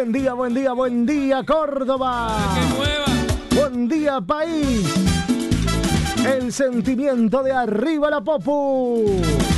Buen día, buen día, buen día, Córdoba. Buen día, país. El sentimiento de arriba la Popu.